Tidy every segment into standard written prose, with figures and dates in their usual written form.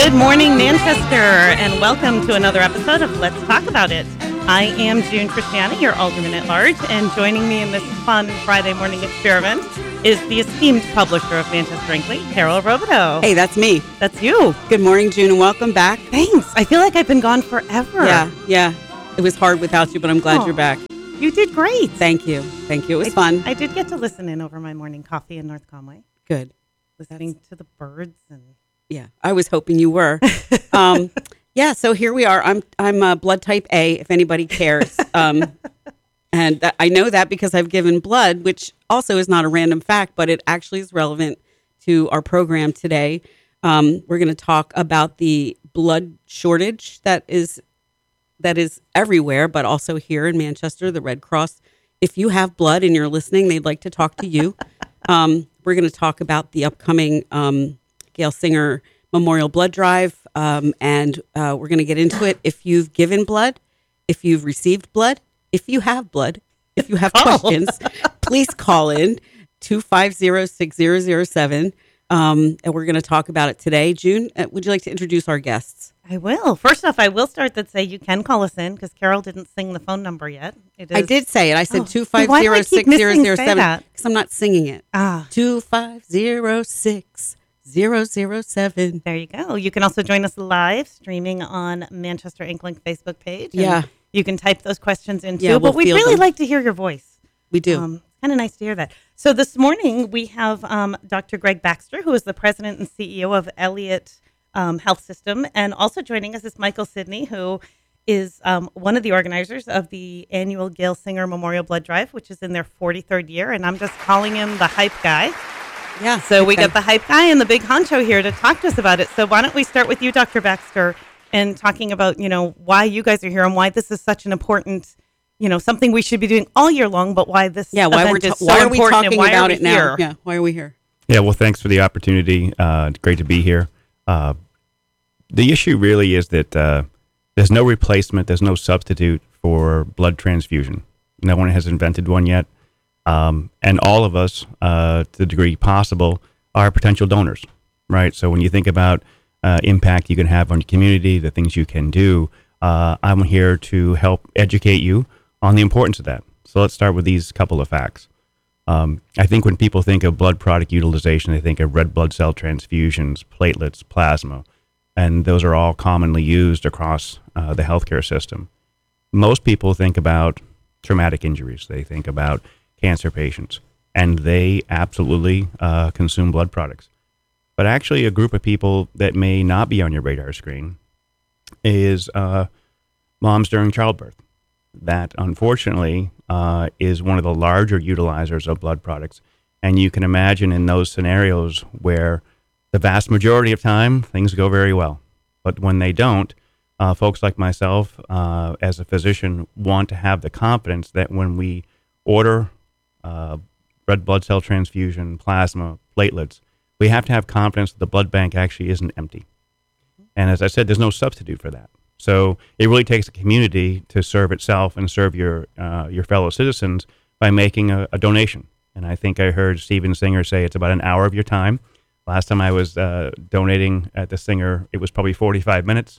Good morning, Manchester, and welcome to another episode of Let's Talk About It. I am June Christiani, your Alderman at Large, and joining me in this fun Friday morning experiment is the esteemed publisher of Manchester Inkley, Carol Robideau. Hey, that's me. That's you. Good morning, June, and welcome back. Thanks. I feel like I've been gone forever. Yeah. It was hard without you, but I'm glad you're back. You did great. Thank you. It was fun. I did get to listen in over my morning coffee in North Conway. Good. Listening to the birds and... Yeah, I was hoping you were. So here we are. I'm blood type A, if anybody cares. And I know that because I've given blood, which also is not a random fact, but it actually is relevant to our program today. We're going to talk about the blood shortage that is everywhere, but also here in Manchester, the Red Cross. If you have blood and you're listening, they'd like to talk to you. We're going to talk about the upcoming Gail Singer Memorial Blood Drive, and we're going to get into it. If you've given blood, if you've received blood, if you have blood, if you have questions, please call in 250-6007, and we're going to talk about it today. June, would you like to introduce our guests? I will. First off, I will start that say you can call us in because Carol didn't sing the phone number yet. I did say it. I said 250-6007 because I'm not singing it. 250-6007. There you go. You can also join us live streaming on Manchester Inklink Facebook page. Yeah. You can type those questions in too. Yeah, but we'd really like to hear your voice. We do. Kind of nice to hear that. So this morning we have Dr. Greg Baxter, who is the president and CEO of Elliott Health System. And also joining us is Michael Sidney, who is one of the organizers of the annual Gail Singer Memorial Blood Drive, which is in their 43rd year. And I'm just calling him the hype guy. Yeah. So we got the hype guy and the big honcho here to talk to us about it. So why don't we start with you, Dr. Baxter, and talking about, why you guys are here and why this is such an important, something we should be doing all year long, but why this event is so important. Why are we talking about it now? Here? Yeah. Why are we here? Yeah. Well, thanks for the opportunity. Great to be here. The issue really is that there's no replacement, there's no substitute for blood transfusion. No one has invented one yet. And all of us, to the degree possible, are potential donors, right? So when you think about impact you can have on your community, the things you can do, I'm here to help educate you on the importance of that. So let's start with these couple of facts. I think when people think of blood product utilization, they think of red blood cell transfusions, platelets, plasma, and those are all commonly used across the healthcare system. Most people think about traumatic injuries. They think about cancer patients, and they absolutely consume blood products. But actually, a group of people that may not be on your radar screen is moms during childbirth. That, unfortunately, is one of the larger utilizers of blood products. And you can imagine in those scenarios where the vast majority of time, things go very well. But when they don't, folks like myself, as a physician, want to have the confidence that when we order red blood cell transfusion, plasma, platelets, we have to have confidence that the blood bank actually isn't empty. And as I said, there's no substitute for that. So it really takes a community to serve itself and serve your fellow citizens by making a donation. And I think I heard Steven Singer say it's about an hour of your time. Last time I was donating at the Singer, it was probably 45 minutes.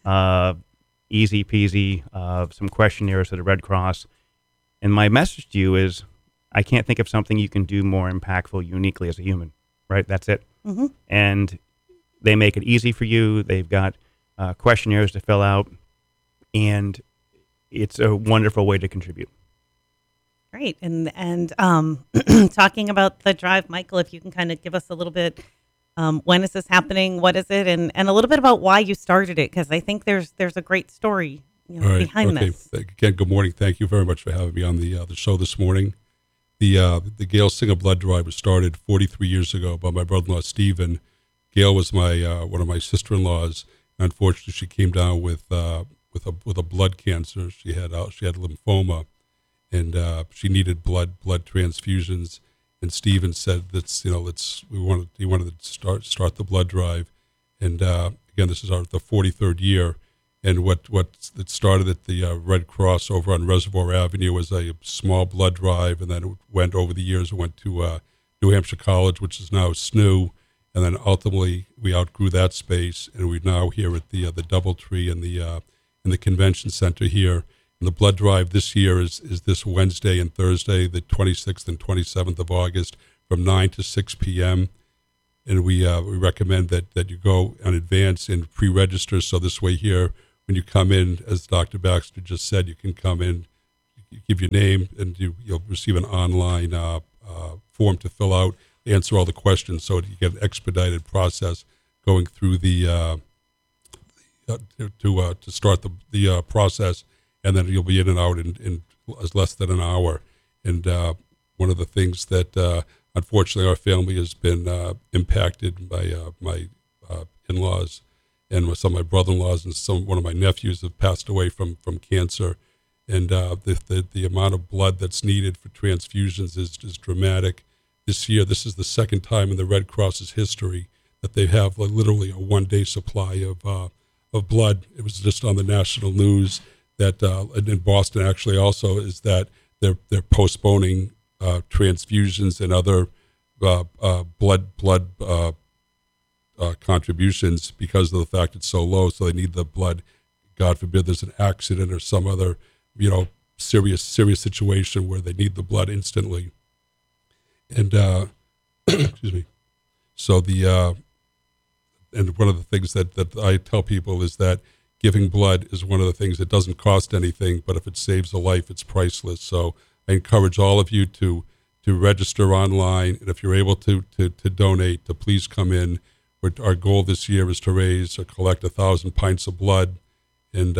Easy peasy, some questionnaires to the Red Cross. And my message to you is, I can't think of something you can do more impactful uniquely as a human, right? That's it. Mm-hmm. And they make it easy for you. They've got questionnaires to fill out, and it's a wonderful way to contribute. Great. And talking about the drive, Michael, if you can kind of give us a little bit, when is this happening? What is it? And a little bit about why you started it, because I think there's a great story behind this. Again, good morning. Thank you very much for having me on the show this morning. The Gail Singer Blood Drive was started 43 years ago by my brother-in-law, Stephen. Gail was my one of my sister-in-laws. Unfortunately, she came down with a blood cancer. She had lymphoma, and she needed blood transfusions. And Stephen said he wanted to start the blood drive. And again, this is the 43rd year. And what it started at the Red Cross over on Reservoir Avenue was a small blood drive, and then it went over the years. It went to New Hampshire College, which is now SNU, and then ultimately we outgrew that space, and we're now here at the DoubleTree in the convention center here. And the blood drive this year is this Wednesday and Thursday, the 26th and 27th of August, from 9 to 6 p.m. And we recommend that you go in advance and pre-register, so this way here, when you come in, as Dr. Baxter just said, you can come in, you give your name, and you'll receive an online form to fill out, answer all the questions, so you get an expedited process going through the to start the process, and then you'll be in and out in less than an hour. And one of the things that unfortunately our family has been impacted by my in-laws and some of my brother-in-laws, and one of my nephews have passed away from cancer. And the amount of blood that's needed for transfusions is dramatic. This year, this is the second time in the Red Cross's history that they have literally a one-day supply of blood. It was just on the national news that in Boston actually also is that they're postponing transfusions and other blood contributions because of the fact it's so low. So they need the blood. God forbid there's an accident or some other serious situation where they need the blood instantly. And excuse me. So and one of the things that I tell people is that giving blood is one of the things that doesn't cost anything, but if it saves a life, it's priceless. So I encourage all of you to register online, and if you're able to donate, to please come in. Our goal this year is to raise or collect 1,000 pints of blood, and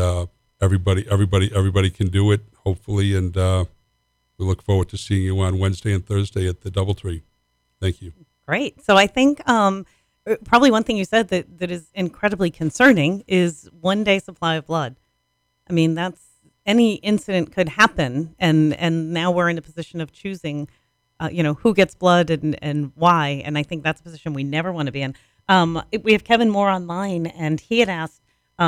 everybody can do it, hopefully, and we look forward to seeing you on Wednesday and Thursday at the DoubleTree. Thank you. Great. So I think probably one thing you said that is incredibly concerning is one-day supply of blood. I mean, any incident could happen, and now we're in a position of choosing, who gets blood and why. And I think that's a position we never want to be in. We have Kevin Moore online, and he had asked,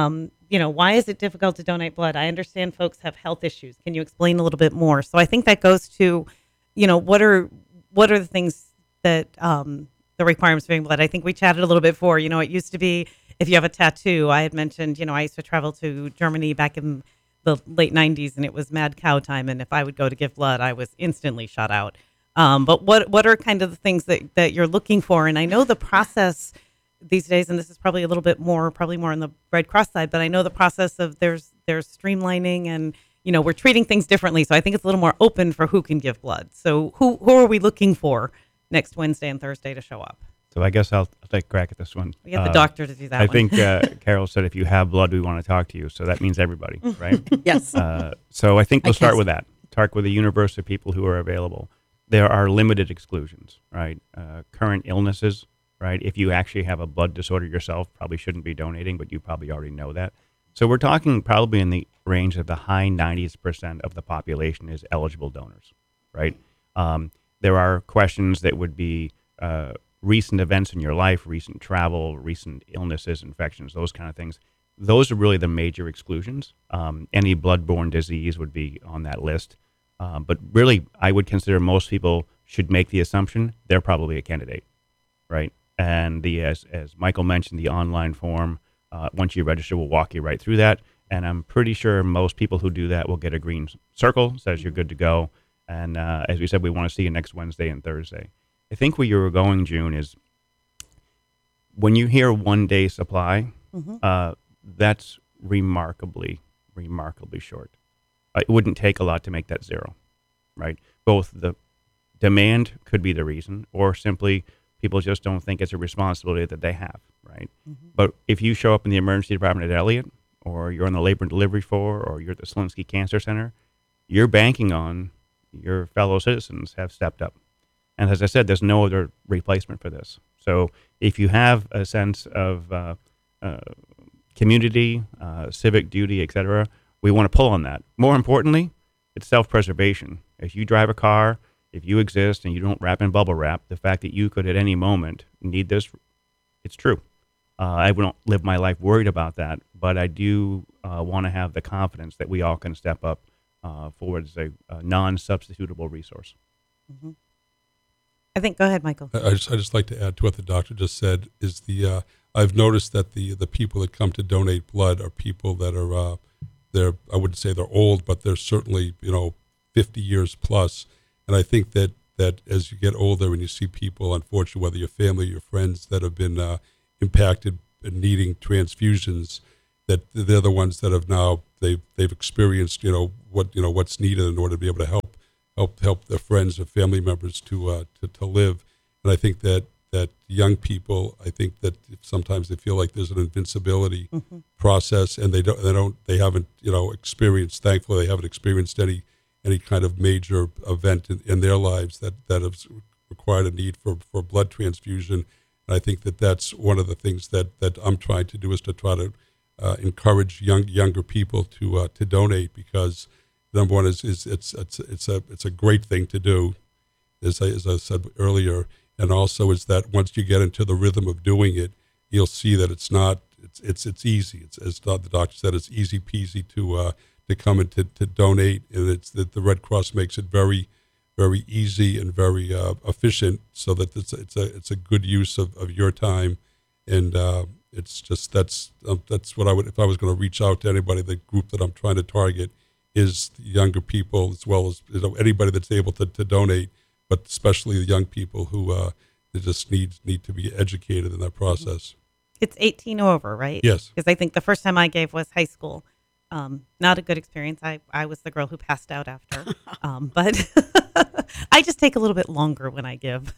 why is it difficult to donate blood? I understand folks have health issues. Can you explain a little bit more? So I think that goes to, what are the things that the requirements for getting blood? I think we chatted a little bit before. It used to be if you have a tattoo. I had mentioned, I used to travel to Germany back in the late 90s, and it was mad cow time. And if I would go to give blood, I was instantly shut out. But what are kind of the things that you're looking for? And I know the process these days, and this is probably a little bit more, probably more on the Red Cross side, but I know the process of there's streamlining, and we're treating things differently. So I think it's a little more open for who can give blood. So who are we looking for next Wednesday and Thursday to show up? So I guess I'll take a crack at this one. We have the doctor to do that. I think Carol said if you have blood, we want to talk to you. So that means everybody, right? Yes. So I think we'll start with that. Start with the universe of people who are available. There are limited exclusions, right? Current illnesses, right? If you actually have a blood disorder yourself, probably shouldn't be donating, but you probably already know that. So we're talking probably in the range of the high 90% of the population is eligible donors, right? There are questions that would be recent events in your life, recent travel, recent illnesses, infections, those kind of things. Those are really the major exclusions. Any blood-borne disease would be on that list. But really, I would consider most people should make the assumption they're probably a candidate, right? And as Michael mentioned, the online form, once you register, will walk you right through that. And I'm pretty sure most people who do that will get a green circle, says you're good to go. And as we said, we want to see you next Wednesday and Thursday. I think where you were going, June, is when you hear one-day supply, that's remarkably short. It wouldn't take a lot to make that zero, right? Both the demand could be the reason, or simply people just don't think it's a responsibility that they have, right? But if you show up in the emergency department at Elliott, or you're on the labor and delivery floor, or you're at the Selinsky Cancer Center, you're banking on your fellow citizens have stepped up. And as I said, there's no other replacement for this. So if you have a sense of community, civic duty, et cetera, we want to pull on that. More importantly, it's self-preservation. If you drive a car, if you exist and you don't wrap in bubble wrap, the fact that you could at any moment need this, it's true. I wouldn't live my life worried about that, but I do want to have the confidence that we all can step up forward as a non-substitutable resource. I think, go ahead, Michael. I just like to add to what the doctor just said is I've noticed that the people that come to donate blood are people that are I wouldn't say they're old, but they're certainly 50 years plus. And I think that as you get older and you see people, unfortunately, whether your family or your friends that have been impacted and needing transfusions, that they're the ones that have now they've experienced what's needed in order to be able to help their friends or family members to live. And I think that young people, I think that sometimes they feel like there's an invincibility process, and they haven't experienced. Thankfully, they haven't experienced any kind of major event in their lives that has required a need for blood transfusion. And I think that's one of the things that I'm trying to do is to try to encourage younger people to donate, because number one is it's a great thing to do, as I said earlier, and also is that once you get into the rhythm of doing it, you'll see that it's easy. It's as the doctor said, it's easy peasy to come and to donate, and it's that the Red Cross makes it very, very easy and very efficient, so that it's a good use of your time, and it's just that's what I would, if I was going to reach out to anybody. The group that I'm trying to target is the younger people, as well as anybody that's able to donate, but especially the young people who they just need to be educated in that process. It's 18 or over, right? Yes. Because I think the first time I gave was high school. Not a good experience. I was the girl who passed out after. But I just take a little bit longer when I give.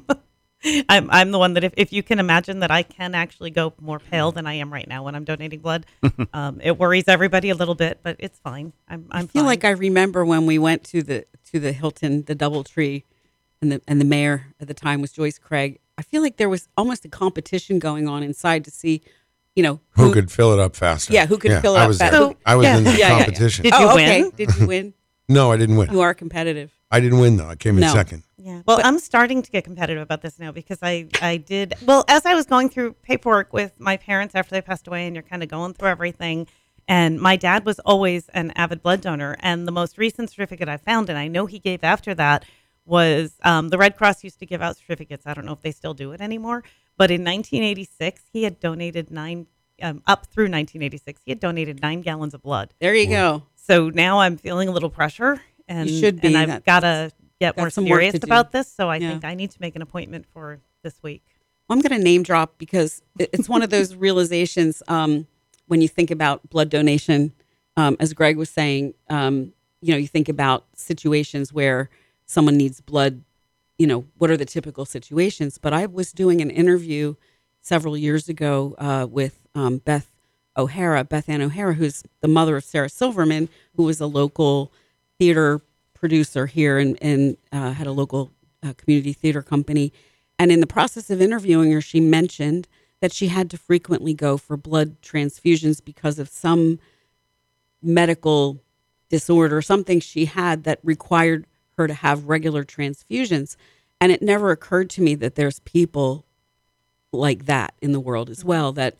I'm the one that if you can imagine that I can actually go more pale than I am right now when I'm donating blood. It worries everybody a little bit, but it's fine. I feel like I remember when we went to the Hilton, the DoubleTree, and the mayor at the time was Joyce Craig. I feel like there was almost a competition going on inside to see, who could fill it up faster. Yeah, who could fill it up faster. So, I was in the competition. Did you win? Did you win? No, I didn't win. You are competitive. I didn't win, though. I came in second. Yeah. Well, I'm starting to get competitive about this now, because I did, well, as I was going through paperwork with my parents after they passed away, and you're kind of going through everything. And my dad was always an avid blood donor. And the most recent certificate I found, and I know he gave after that, was the Red Cross used to give out certificates. I don't know if they still do it anymore. But in 1986, he had donated up through 1986, he had donated 9 gallons of blood. There you go. So now I'm feeling a little pressure. And, you should be. And I've got to get more serious about this. So I think I need to make an appointment for this week. I'm going to name drop because it's one of those realizations when you think about blood donation. As Greg was saying, you think about situations where someone needs blood. What are the typical situations? But I was doing an interview several years ago with Beth Ann O'Hara, who's the mother of Sarah Silverman, who was a local theater producer here and had a local community theater company. And in the process of interviewing her, she mentioned that she had to frequently go for blood transfusions because of some medical disorder, something she had that required her to have regular transfusions. And it never occurred to me that there's people like that in the world as well, that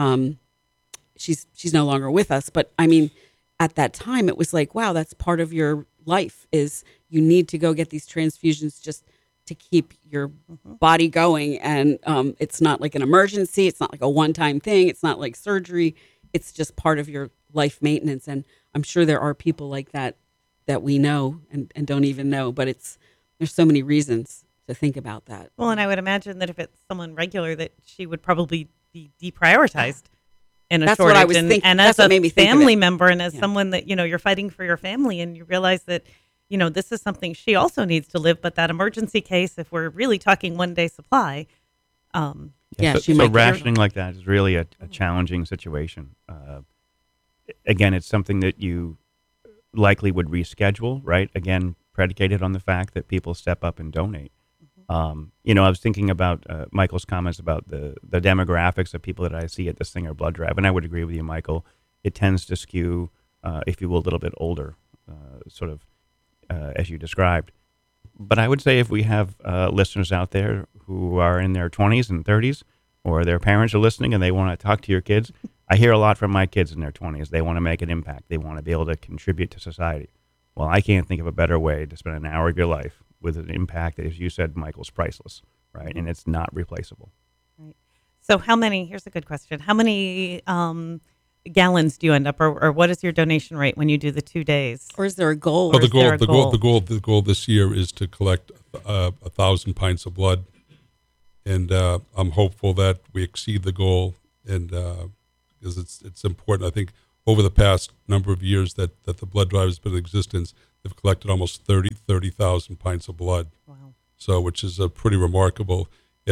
she's no longer with us. But I mean, at that time, it was like, wow, that's part of your life, is you need to go get these transfusions just to keep your body going. And it's not like an emergency. It's not like a one-time thing. It's not like surgery. It's just part of your life maintenance. And I'm sure there are people like that we know and don't even know, but there's so many reasons to think about that. Well, and I would imagine that if it's someone regular, that she would probably be deprioritized in a That's shortage. what I was thinking. And That's as what made a me think of family it. member and as someone that, you're fighting for your family, and you realize that, this is something she also needs to live, but that emergency case, if we're really talking 1 day supply. She so might rationing like that is really a challenging situation. Again, it's something that you likely would reschedule, right? Again, predicated on the fact that people step up and donate. I was thinking about Michael's comments about the demographics of people that I see at the Singer Blood Drive, and I would agree with you, Michael. It tends to skew, if you will, a little bit older, sort of as you described. But I would say if we have listeners out there who are in their 20s and 30s, or their parents are listening and they want to talk to your kids, I hear a lot from my kids in their 20s. They want to make an impact. They want to be able to contribute to society. Well, I can't think of a better way to spend an hour of your life with an impact that, as you said, Michael's priceless, right? Mm-hmm. And it's not replaceable. Right. So here's a good question. How many gallons do you end up, or what is your donation rate when you do the 2 days? Or is there a goal? Well, the goal this year is to collect 1,000 pints of blood, and I'm hopeful that we exceed the goal, and because it's important. I think over the past number of years that the blood drive has been in existence, they've collected almost 30,000 pints of blood. Wow. So, which is pretty remarkable.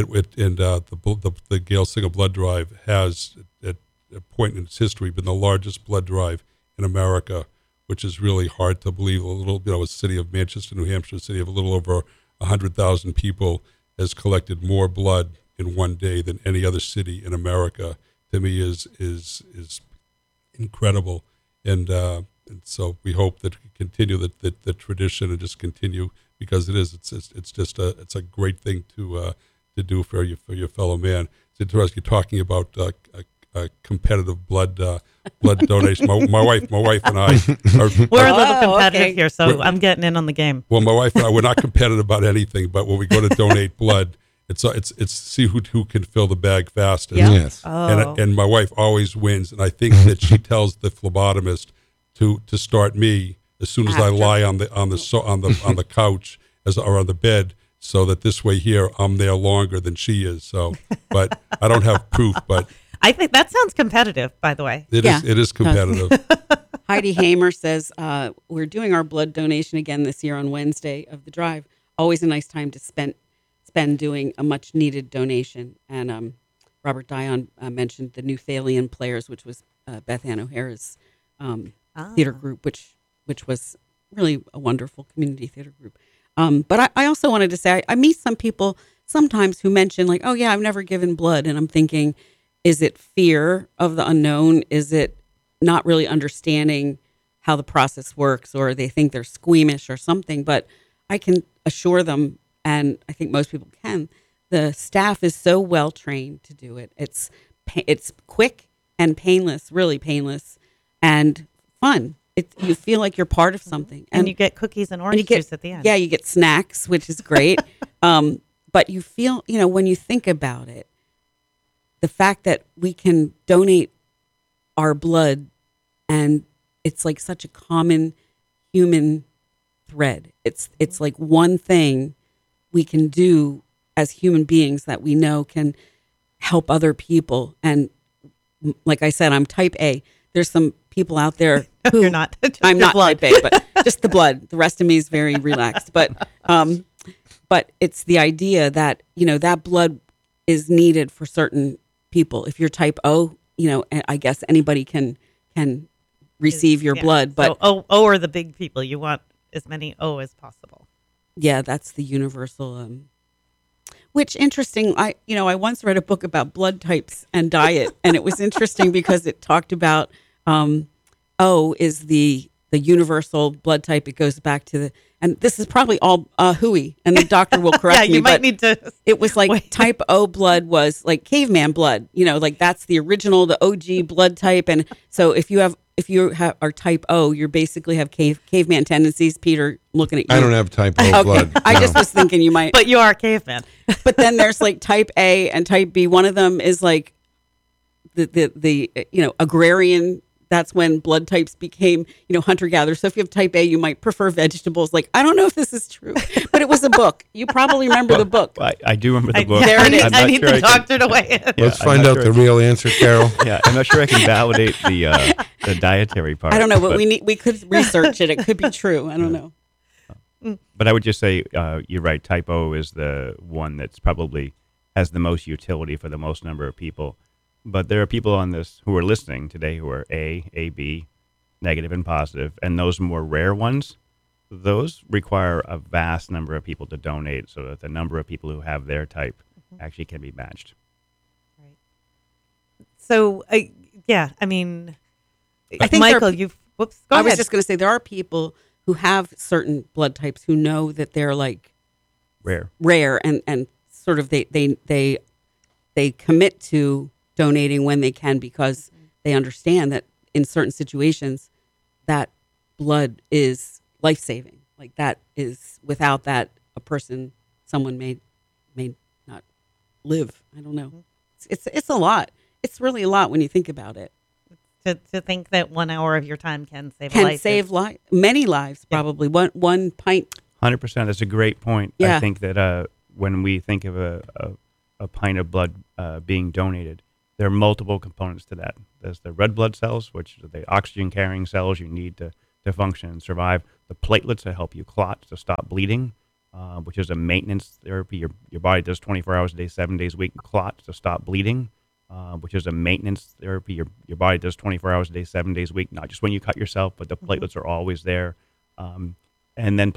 The Gail Singer Blood Drive has, at a point in its history, been the largest blood drive in America, which is really hard to believe. A city of Manchester, New Hampshire, a city of a little over 100,000 people, has collected more blood in one day than any other city in America. To me, is incredible, and so we hope that we continue the tradition and just continue, because it's a great thing to do for your fellow man. It's interesting talking about a competitive blood donation. My wife and I are. We're a little competitive here, so We're- I'm getting in on the game. Well, my wife and I, we're not competitive about anything, but when we go to donate blood, it's see who can fill the bag fastest. Yeah. Yes. Oh. And my wife always wins, and I think that she tells the phlebotomist to start me as soon as I After. lie on the couch or on the bed, so that this way here I'm there longer than she is. So, but I don't have proof, but I think that sounds competitive, by the way. it Yeah. is competitive. Heidi Hamer says, we're doing our blood donation again this year on Wednesday of the drive. Always a nice time to spend doing a much needed donation. And Robert Dion mentioned the new Thalian Players, which was Beth Ann O'Hara's theater group, which was really a wonderful community theater group. But I also wanted to say, I meet some people sometimes who mention like, oh yeah, I've never given blood. And I'm thinking, is it fear of the unknown? Is it not really understanding how the process works, or they think they're squeamish or something? But I can assure them, and I think most people can, the staff is so well trained to do it. It's quick and painless, really painless, and fun. You feel like you're part of something. And you get cookies and orange juice at the end. Yeah, you get snacks, which is great. But you feel, when you think about it, the fact that we can donate our blood, and it's like such a common human thread. It's like one thing we can do as human beings that we know can help other people. And like I said, I'm type A. There's some people out there who You're not. I'm Your not blood. type A, but just the blood. The rest of me is very relaxed. But it's the idea that, that blood is needed for certain people. If you're type O, I guess anybody can receive your Yeah. blood. But so O are the big people. You want as many O as possible. yeah, that's the universal. Which interesting. I once read a book about blood types and diet, and it was interesting because it talked about O is the universal blood type. It goes back to and this is probably all hooey, and the doctor will correct Yeah, me. you might but need to. it was like Wait. type O blood was like caveman blood. Like that's the original, the OG blood type. And so if you are type O, you basically have caveman tendencies. Peter, I'm looking at you. I don't have type O blood. I no. just was thinking you might. But you are a caveman. But then there's like type A and type B. One of them is like the agrarian. That's when blood types became, hunter-gatherer. So if you have type A, you might prefer vegetables. Like, I don't know if this is true, but it was a book. You probably remember the book. I do remember the book. There it is. I'm I not need sure the I can- doctor to weigh in. Yeah, Let's I'm find not out sure the I can- real answer, Carol. Yeah, I'm not sure I can validate the dietary part. I don't know, but we could research it. It could be true. I don't know. But I would just say you're right. Type O is the one that's probably has the most utility for the most number of people. But there are people on this who are listening today who are AB, negative and positive, and those more rare ones, those require a vast number of people to donate so that the number of people who have their type actually can be matched. Right. So, yeah, I mean, I think Michael, go I ahead. was just going to say there are people who have certain blood types who know that they're like Rare. and sort of they commit to donating when they can because they understand that in certain situations that blood is life-saving. Like that is without that someone may not live. I don't know. It's a lot. It's really a lot when you think about it. To think that 1 hour of your time can save a Can life. save many lives, probably. One pint. 100%. That's a great point. Yeah. I think that when we think of a pint of blood being donated, there are multiple components to that. There's the red blood cells, which are the oxygen-carrying cells you need to function and survive. The platelets that help you clot to stop bleeding, which is a maintenance therapy. Your body does 24 hours a day, 7 days a week, clot to stop bleeding, which is a maintenance therapy. Your body does 24 hours a day, 7 days a week, not just when you cut yourself, but the platelets are always there. And then